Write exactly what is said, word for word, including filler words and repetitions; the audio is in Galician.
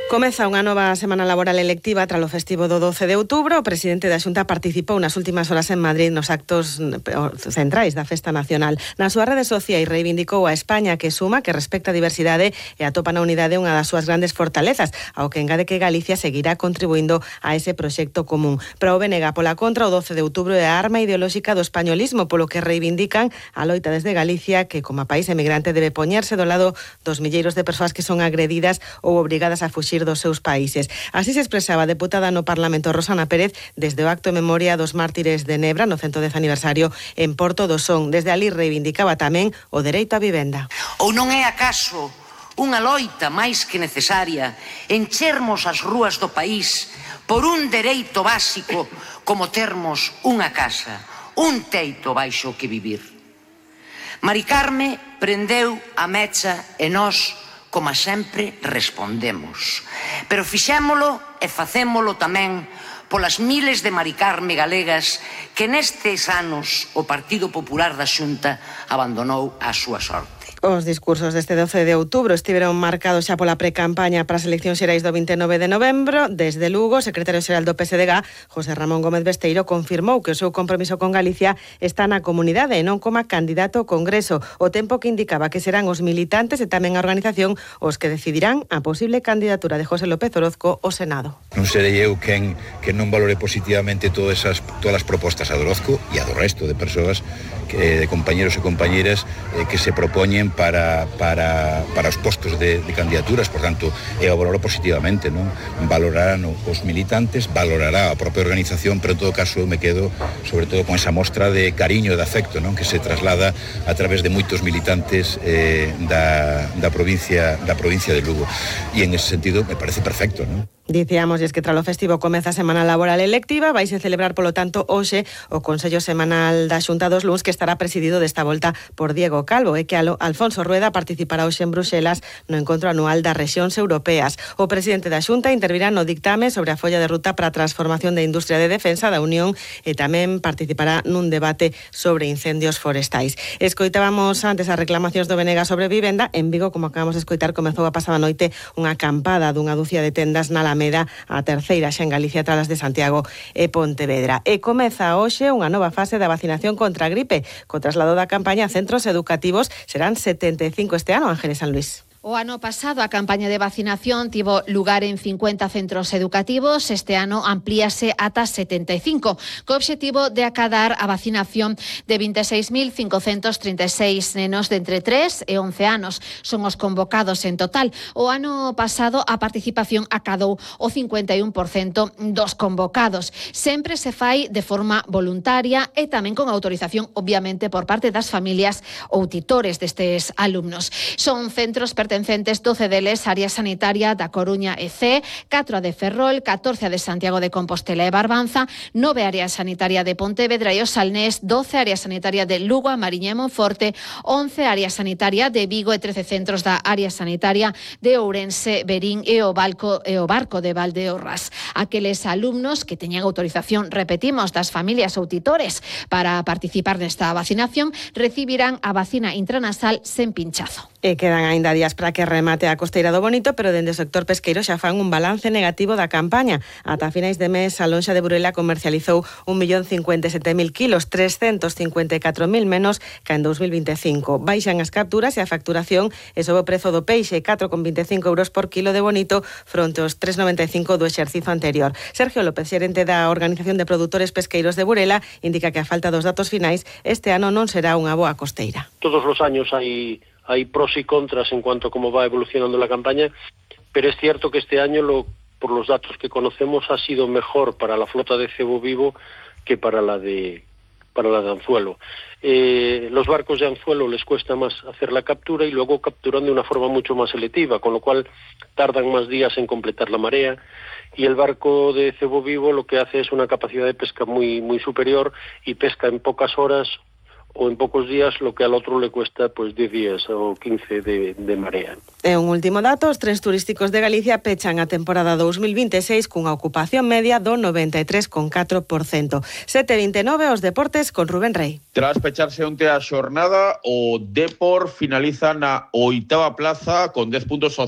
Comeza unha nova semana laboral electiva tras o festivo do doce de outubro. O presidente da Xunta participou nas últimas horas en Madrid nos actos centrais da Festa Nacional. Nas súas redes sociais reivindicou a España que suma, que respecta a diversidade e atopa na unidade unha das súas grandes fortalezas, ao que engade que Galicia seguirá contribuindo a ese proxecto común. Para o B N G, pola contra, o doce de outubro é a arma ideolóxica do españolismo, polo que reivindican a loita desde Galicia que, como país emigrante, debe poñerse do lado dos milleiros de persoas que son agredidas ou obrigadas a fuxir dos seus países. Así se expresaba a deputada no Parlamento Rosana Pérez desde o acto en memoria dos mártires de Nebra no cento dez aniversario en Porto do Son. Desde ali reivindicaba tamén o dereito á vivenda. Ou non é acaso unha loita máis que necesaria enchermos as rúas do país por un dereito básico como termos unha casa, un teito baixo que vivir? Mari Carme prendeu a mecha e nós, como sempre, respondemos. Pero fixémolo e facémolo tamén polas miles de Mari Carme galegas que nestes anos o Partido Popular da Xunta abandonou a súa sorte. Os discursos deste doce de outubro estiveron marcados xa pola precampaña para as eleccións xerais do vinte e nove de novembro. Desde Lugo, o secretario xeral do P S D G, José Ramón Gómez Besteiro, confirmou que o seu compromiso con Galicia está na comunidade e non como candidato ao Congreso, o tempo que indicaba que serán os militantes e tamén a organización os que decidirán a posible candidatura de José López Orozco ao Senado. Non serei eu quen que non valore positivamente todas esas todas as propostas a do Orozco e a do resto de persoas, que, de compañeros e compañeras eh, que se propoñen para, para, para os postos de, de candidaturas. Por tanto, eu valoro positivamente, non? Valorarán os militantes, valorará a propia organización, pero en todo caso eu me quedo sobre todo con esa mostra de cariño e de afecto, non? Que se traslada a través de moitos militantes eh, da, da provincia da provincia de Lugo, e en ese sentido me parece perfecto, non? Dicíamos, es que tras o festivo comeza a semana laboral electiva, vais a celebrar, polo tanto, hoxe o Consello Semanal da Xunta dos Luns, que estará presidido desta volta por Diego Calvo, e que Alfonso Rueda participará hoxe en Bruxelas no encontro anual das rexións europeas. O presidente da Xunta intervirá no dictame sobre a folla de ruta para a transformación da industria de defensa da Unión e tamén participará nun debate sobre incendios forestais. Escoitábamos antes as reclamacións do B N G sobre vivenda. En Vigo, como acabamos de escoitar, comezou a pasada noite unha acampada dunha dúcia de tendas na Alameda, a terceira xa en Galicia tras as de Santiago e Pontevedra. E comeza hoxe unha nova fase da vacinación contra a gripe, co traslado da campaña a centros educativos. Serán setenta e cinco este ano, Ángeles San Luis. O ano pasado a campaña de vacinación tivo lugar en cincuenta centros educativos. Este ano amplíase ata setenta e cinco, co obxectivo de acadar a vacinación de vinte e seis mil cincocentos trinta e seis nenos de entre tres e once anos. Son os convocados en total. O ano pasado a participación acadou o cincuenta e un por cento dos convocados. Sempre se fai de forma voluntaria e tamén con autorización, obviamente, por parte das familias ou titores destes alumnos. Son centros pertencentes doce deles área sanitaria da Coruña e C, catro a de Ferrol, catorce a de Santiago de Compostela e Barbanza, nove área sanitaria de Pontevedra e o Salnés, doce área sanitaria de Lugo, a Mariña e Monforte, once área sanitaria de Vigo e trece centros da área sanitaria de Ourense, Verín e o, Balco, e o Barco de Valdeorras. Aqueles alumnos que teñan autorización, repetimos, das familias ou titores para participar nesta vacinación, recibirán a vacina intranasal sen pinchazo. E quedan aínda días para que remate a costeira do Bonito, pero dende o sector pesqueiro xa fan un balance negativo da campaña. Ata finais de mes, a lonxa de Burela comercializou un millón cincuenta e sete mil kilos, trescentos cincuenta e catro mil menos que en dous mil vinte e cinco. Baixan as capturas e a facturación e sobe o prezo do peixe, catro con vinte e cinco euros por kilo de bonito fronte aos tres con noventa e cinco do exercicio anterior. Sergio López, xerente da Organización de Produtores Pesqueiros de Burela, indica que a falta dos datos finais este ano non será unha boa costeira. Todos os años hai Hay pros y contras en cuanto a cómo va evolucionando la campaña, pero es cierto que este año, lo, por los datos que conocemos, ha sido mejor para la flota de cebo vivo que para la de para la de anzuelo. Eh, los barcos de anzuelo les cuesta más hacer la captura y luego capturan de una forma mucho más selectiva, con lo cual tardan más días en completar la marea, y el barco de cebo vivo lo que hace es una capacidad de pesca muy, muy superior y pesca en pocas horas o en pocos días lo que al otro le cuesta pues diez días o quince de, de marea. E un último dato, os trens turísticos de Galicia pechan a temporada dous mil vinte e seis cunha ocupación media do noventa e tres con catro por cento. sete e vinte e nove, os deportes con Rubén Rey. Tras pecharse onte a xornada, o Depor finaliza na oitava plaza con dez puntos